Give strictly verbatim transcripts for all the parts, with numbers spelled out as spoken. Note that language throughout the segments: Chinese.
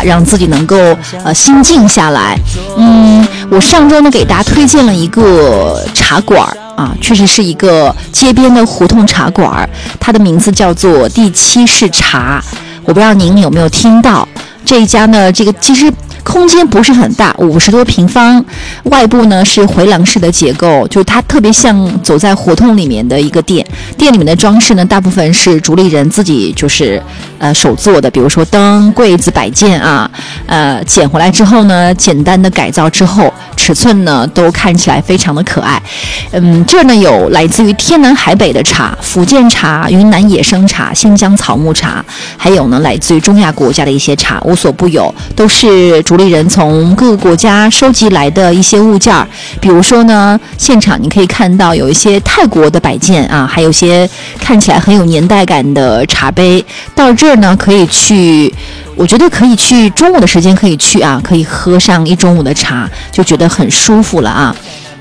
让自己能够呃心静下来。嗯，我上周呢给大家推荐了一个茶馆啊，确实是一个街边的胡同茶馆，它的名字叫做第七世茶。我不知道您有没有听到这一家呢？这个其实空间不是很大，五十多平方，外部呢是回廊式的结构，就它特别像走在胡同里面的一个店。店里面的装饰呢，大部分是主理人自己就是呃手做的，比如说灯、柜子、摆件啊，呃捡回来之后呢，简单的改造之后，尺寸呢都看起来非常的可爱。嗯，这儿呢有来自于天南海北的茶，福建茶、云南野生茶、新疆草木茶，还有呢来自于中亚国家的一些茶，无所不有，都是主理人从各个国家收集来的一些物件。比如说呢，现场你可以看到有一些泰国的摆件啊，还有一些看起来很有年代感的茶杯。到这儿呢可以去，我觉得可以去中午的时间可以去啊，可以喝上一中午的茶，就觉得很舒服了啊。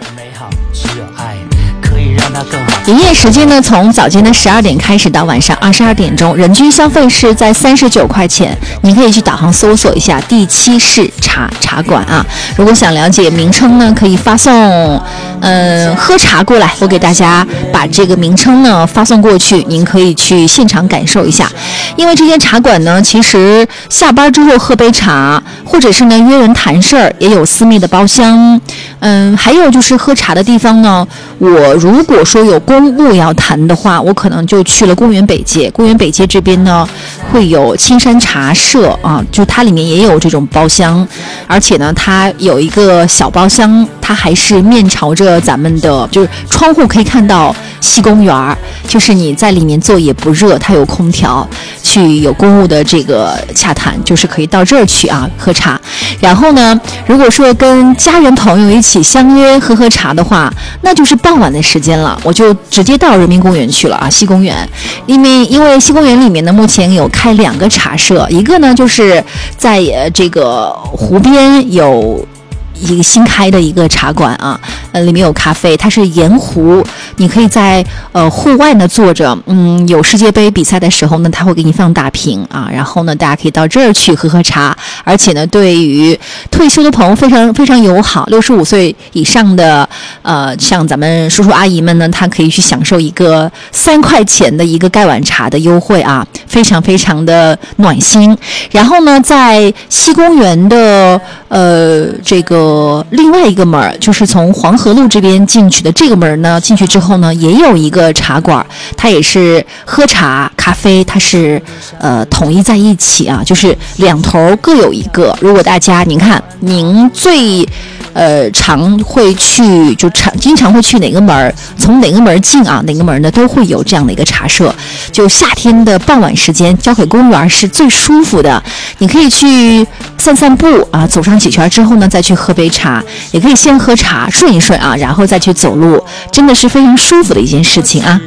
营业时间呢，从早间的十二点开始到晚上二十二点钟，人均消费是在三十九块钱。你可以去导航搜索一下第七世茶茶馆啊。如果想了解名称呢，可以发送嗯喝茶过来，我给大家把这个名称呢发送过去，您可以去现场感受一下。因为这间茶馆呢，其实下班之后喝杯茶，或者是呢约人谈事儿，也有私密的包厢。嗯，还有就是喝茶的地方呢，我如果说有公务要谈的话，我可能就去了公园北街。公园北街这边呢，会有青山茶社啊，就它里面也有这种包厢，而且呢，它有一个小包厢，它还是面朝着咱们的，就是窗户可以看到西公园，就是你在里面坐也不热，它有空调，去有公务的这个洽谈，就是可以到这儿去啊喝茶。然后呢，如果说跟家人朋友一起相约喝喝茶的话，那就是傍晚的时间了，我就直接到人民公园去了啊，西公园。因为因为西公园里面呢，目前有开两个茶社，一个呢就是在呃这个湖边有一个新开的一个茶馆啊，呃，里面有咖啡，它是沿湖，你可以在呃户外呢坐着，嗯，有世界杯比赛的时候呢，它会给你放大屏啊，然后呢，大家可以到这儿去喝喝茶，而且呢，对于退休的朋友非常非常友好，六十五岁以上的呃，像咱们叔叔阿姨们呢，他可以去享受一个三块钱的一个盖碗茶的优惠啊，非常非常的暖心。然后呢，在西公园的呃这个。另外一个门就是从黄河路这边进去的这个门呢，进去之后呢，也有一个茶馆，它也是喝茶咖啡，它是呃统一在一起啊，就是两头各有一个。如果大家您看您最呃常会去就常经常会去哪个门，从哪个门进啊，哪个门呢都会有这样的一个茶社。就夏天的傍晚时间，交给公园是最舒服的，你可以去散散步啊，走上几圈之后呢，再去喝杯茶，也可以先喝茶顺一顺啊，然后再去走路，真的是非常舒服的一件事情啊。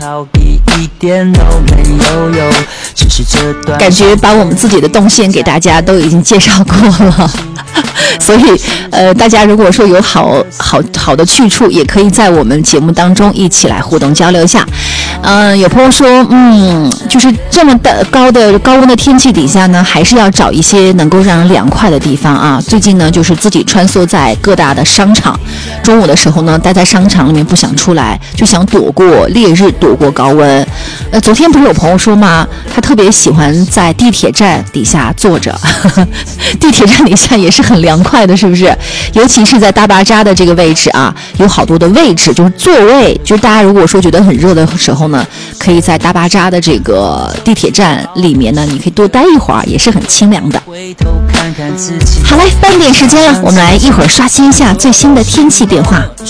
感觉把我们自己的动线给大家都已经介绍过了。所以呃，大家如果说有好好好的去处，也可以在我们节目当中一起来互动交流一下。嗯、呃，有朋友说，嗯，就是这么的高的高温的天气底下呢，还是要找一些能够让人凉快的地方啊。最近呢，就是自己穿梭在各大的商场，中午的时候呢，待在商场里面不想出来，就想躲过烈日，躲过高温。呃，昨天不是有朋友说吗？他特别喜欢在地铁站底下坐着，呵呵，地铁站底下也是很凉快的，是不是？尤其是在大巴扎的这个位置啊，有好多的位置，就是座位，就是大家如果说觉得很热的时候呢，可以在大巴扎的这个地铁站里面呢，你可以多待一会儿，也是很清凉的。好嘞，半点时间了，我们来一会儿刷新一下最新的天气变化。